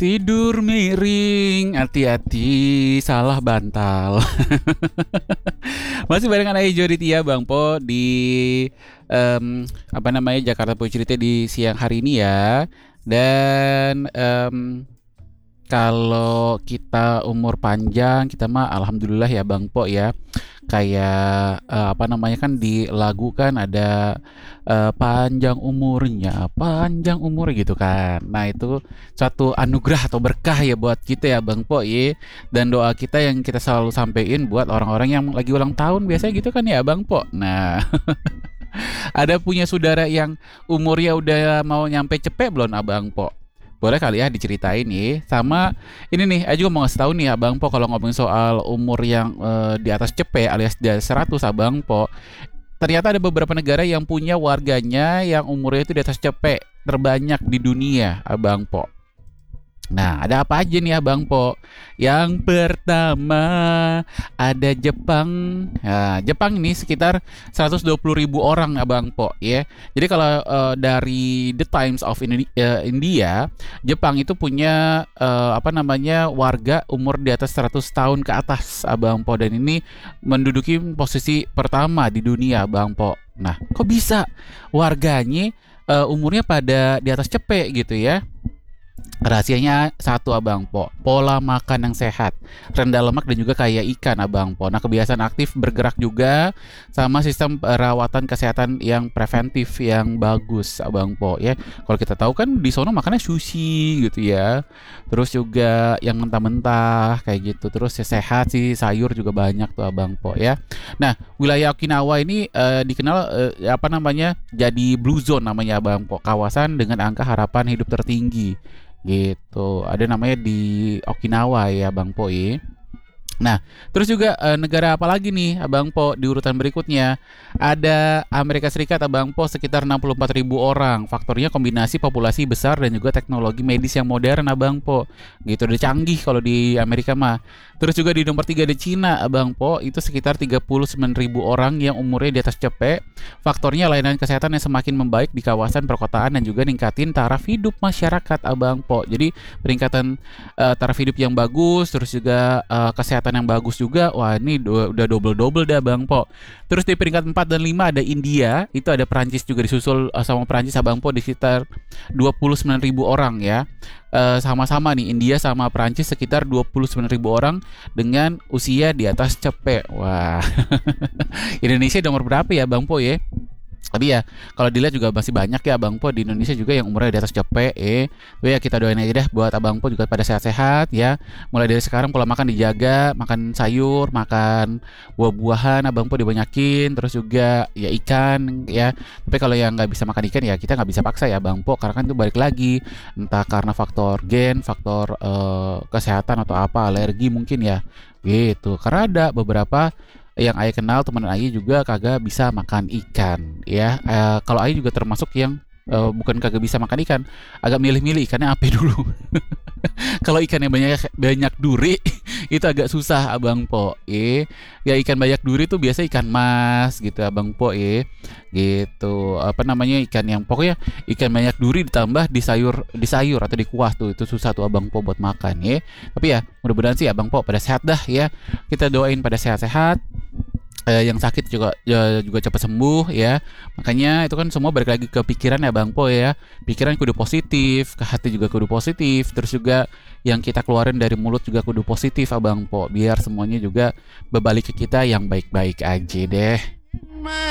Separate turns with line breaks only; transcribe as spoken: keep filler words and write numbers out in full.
Tidur miring, hati-hati salah bantal. Masih barengan Ayu Joy Bang Po di em, apa namanya Jakarta Punya Cerita di siang hari ini ya. Dan em, kalau kita umur panjang, kita mah alhamdulillah ya Bang Po ya. Kayak eh, apa namanya kan di lagu kan ada eh, panjang umurnya, panjang umur gitu kan. Nah, itu suatu anugerah atau berkah ya buat kita ya Bang Po ya. Dan doa kita yang kita selalu sampein buat orang-orang yang lagi ulang tahun biasanya gitu kan ya Bang Po. Nah, ada punya saudara yang umurnya udah mau nyampe cepet belum Abang Po? Boleh kali ya diceritain nih. Sama ini nih, Ayu juga mau ngasih tahu nih Abang Po kalau ngomongin soal umur yang eh, di atas cepet alias di atas seratus Abang Po. Ternyata ada beberapa negara yang punya warganya yang umurnya itu di atas cepet terbanyak di dunia Abang Po. Nah, ada apa aja nih Abang Po? Yang pertama ada Jepang. Nah, Jepang ini sekitar seratus dua puluh ribu orang Abang Po ya. Jadi kalau eh, dari The Times of Indi- eh, India, Jepang itu punya eh, apa namanya warga umur di atas seratus tahun ke atas Abang Po, dan ini menduduki posisi pertama di dunia Abang Po. Nah, kok bisa warganya eh, umurnya pada di atas cepek gitu ya? Rahasianya satu Abang Po, pola makan yang sehat, rendah lemak dan juga kaya ikan Abang Po. Nah, kebiasaan aktif bergerak juga sama sistem perawatan kesehatan yang preventif yang bagus Abang Po ya. Kalau kita tahu kan di sono makannya sushi gitu ya. Terus juga yang mentah-mentah kayak gitu. Terus ya sehat sih, sayur juga banyak tuh Abang Po ya. Nah, wilayah Okinawa ini eh, dikenal eh, apa namanya? Jadi blue zone namanya Abang Po, kawasan dengan angka harapan hidup tertinggi gitu. Ada namanya di Okinawa ya Bang Po ya. Nah, terus juga eh, negara apa lagi nih Abang Po di urutan berikutnya? Ada Amerika Serikat Abang Po sekitar enam puluh empat ribu orang. Faktornya kombinasi populasi besar dan juga teknologi medis yang modern Abang Po. Gitu, udah canggih kalau di Amerika mah. Terus juga di nomor tiga ada Cina Abang Po, itu sekitar tiga puluh sembilan ribu orang yang umurnya di atas cepek. Faktornya layanan kesehatan yang semakin membaik di kawasan perkotaan dan juga ningkatin taraf hidup masyarakat Abang Po. Jadi peningkatan eh, taraf hidup yang bagus, terus juga eh, kesehatan yang bagus juga. Wah, ini do- udah double-double dah Bang Po. Terus di peringkat empat dan lima ada India, itu ada Perancis juga disusul eh, sama Perancis Abang Po di sekitar dua puluh sembilan ribu orang ya. Eh, sama-sama nih India sama Perancis sekitar dua puluh sembilan ribu orang dengan usia di atas cepek. Wah. Indonesia nomor berapa ya Bang Po ya? Tapi ya kalau dilihat juga masih banyak ya Abang Po di Indonesia juga yang umurnya di atas cepek eh. Tapi ya kita doain aja deh buat Abang Po juga pada sehat-sehat ya. Mulai dari sekarang pola makan dijaga, makan sayur, makan buah-buahan Abang Po dibanyakin, terus juga ya ikan ya. Tapi kalau yang nggak bisa makan ikan ya kita nggak bisa paksa ya Bang Po, karena kan itu balik lagi entah karena faktor gen, faktor eh, kesehatan atau apa, alergi mungkin ya. Gitu. Karena ada beberapa yang Ayah kenal teman Ayah juga kagak bisa makan ikan ya. Eh, kalau Ayah juga termasuk yang eh, bukan kagak bisa makan ikan, agak milih-milih ikannya apa dulu. Kalau ikannya banyak banyak duri itu agak susah Abang Po eh. Ya ikan banyak duri tuh biasa ikan mas gitu Abang Po eh. Gitu apa namanya, ikan yang pokoknya ikan banyak duri ditambah di sayur di sayur atau di kuah tuh, itu susah tuh Abang Po buat makan ya. Tapi ya mudah-mudahan sih Abang Po pada sehat dah ya. Kita doain pada sehat-sehat, eh, yang sakit juga ya, juga cepat sembuh ya. Makanya itu kan semua balik lagi ke pikiran ya Bang Po ya. Pikiran kudu positif, ke hati juga kudu positif, terus juga yang kita keluarin dari mulut juga kudu positif Abang Po, biar semuanya juga berbalik ke kita yang baik-baik aja deh.